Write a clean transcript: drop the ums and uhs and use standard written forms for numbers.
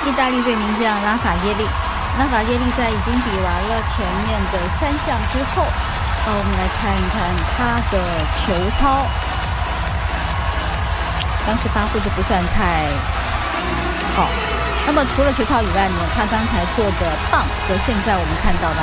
意大利队名将拉法耶利。拉法耶利在已经比完了前面的3项之后，我们来看一看他的球操。当时发挥的不算太好。那么除了球操以外呢，他刚才做的棒和现在我们看到的